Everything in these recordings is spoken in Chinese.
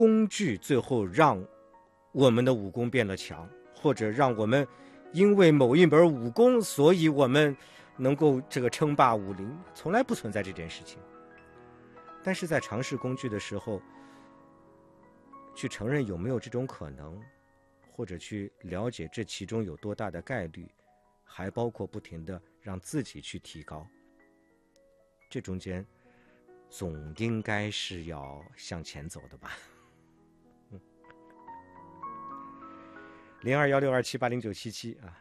工具最后让我们的武功变得强，或者让我们因为某一门武功，所以我们能够这个称霸武林，从来不存在这件事情。但是在尝试工具的时候，去承认有没有这种可能，或者去了解这其中有多大的概率，还包括不停地让自己去提高，这中间总应该是要向前走的吧。0216278097啊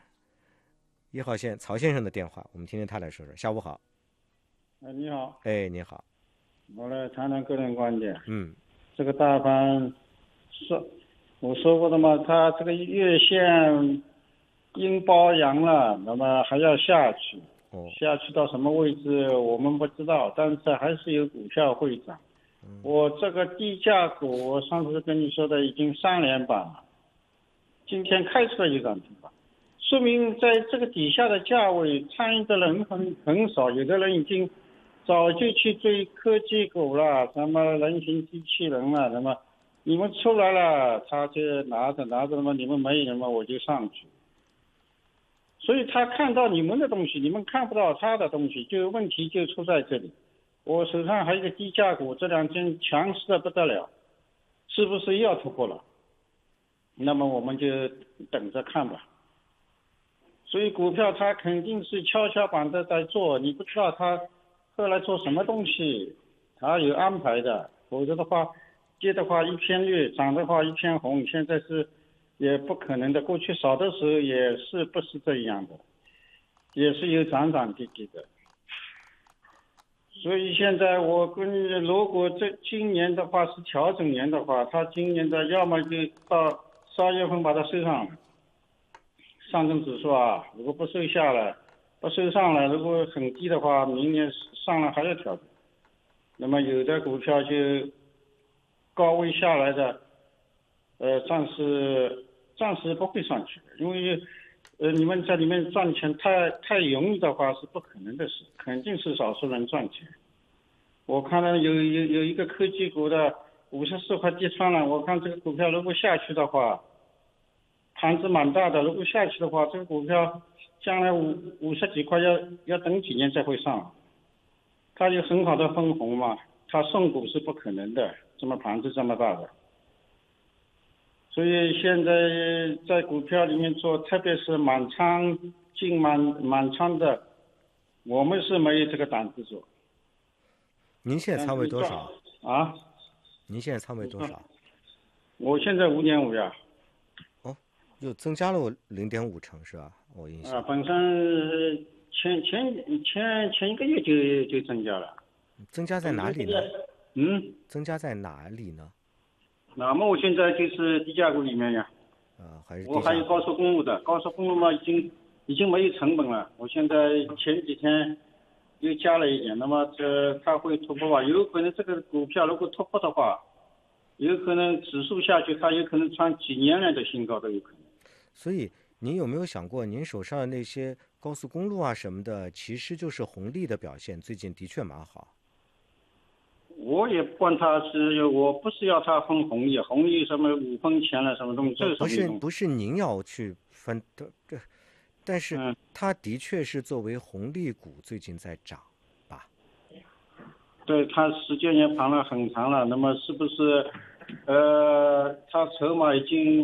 ，1号线曹先生的电话，我们听听他来说说。下午好。 你好。 你好。 我来谈谈个人观点。这个大盘我说过的嘛，它这个月线阴包阳了，那么还要下去。下去到什么位置我们不知道，但是还是有股票会涨。我这个低价股，我上次跟你说的已经3连板了，今天开出来一涨停板，说明在这个底下的价位参与的人很少，有的人已经早就去追科技股了，什么人形机器人了，那么你们出来了，他就拿着那么你们没有，那么我就上去。所以他看到你们的东西，你们看不到他的东西，就问题就出在这里。我手上还有一个低价股，这2天强势的不得了，是不是又要突破了？那么我们就等着看吧。所以股票它肯定是跷跷板的在做，你不知道它后来做什么东西，它有安排的，否则的话跌的话一片绿，涨的话一片红，现在是也不可能的。过去少的时候也是不是这样的，也是有涨涨跌跌的。所以现在我跟你，如果今年的话是调整年的话，它今年的要么就到12月份把它收上，上证指数啊，如果不收下来，不收上来，如果很低的话，明年上来还要调整。那么有的股票就高位下来的，暂时不会上去的，因为你们在里面赚钱太容易的话是不可能的事，肯定是少数人赚钱。我看到有一个科技股的54块跌穿了，我看这个股票如果下去的话，盘子蛮大的，如果下去的话，这个股票将来50几块要等几年才会上。它有很好的分红嘛，它送股是不可能的，这么盘子这么大的。所以现在在股票里面做，特别是满仓的，我们是没有这个胆子做。 您现在仓位多少啊？ 您现在仓位多少？ 我现在5.5呀。 又增加了0.5成是吧？我印象。 本身前一个月就增加了。 增加在哪里呢？增加在哪里呢？ 那么我现在就是低价股里面呀。我还有高速公路的，高速公路嘛已经没有成本了。我现在前几天又加了一点，那么它会突破吧？有可能这个股票如果突破的话，有可能指数下去，它有可能创几年来的新高都有可能。 所以您有没有想过，您手上的那些高速公路啊什么的，其实就是红利的表现，最近的确蛮好。 我也不管它是，我不是要它分红利什么5分钱了什么东西，这是不是您要去分的，但是它的确是作为红利股最近在涨吧？ 对，它时间也盘了很长了，那么是不是它筹码已经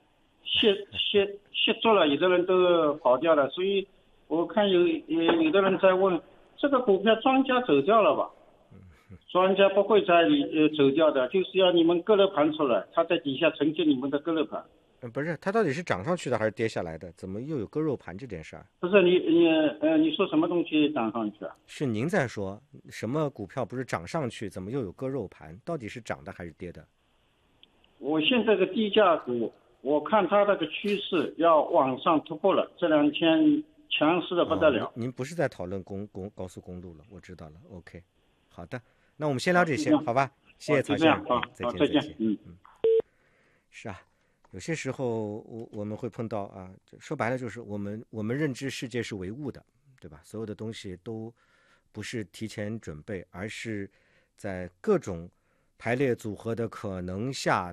卸做了，有的人都跑掉了，所以我看有的人在问，这个股票庄家走掉了吧？庄家不会再走掉的，就是要你们割肉盘出来，他在底下承接你们的割肉盘。 不是，它到底是涨上去的还是跌下来的？怎么又有割肉盘这件事儿？ 不是你说什么东西涨上去啊？ 是您在说什么股票不是涨上去，怎么又有割肉盘？到底是涨的还是跌的？ 我现在的低价股，我看它那个趋势要往上突破了，这2天强势的不得了。 您不是在讨论高速公路了，我知道了。OK， 好的，那我们先聊这些，好吧？谢谢曹先生，再见。是啊，有些时候我们会碰到啊，说白了就是我们认知世界是唯物的，对吧？所有的东西都不是提前准备，而是在各种排列组合的可能下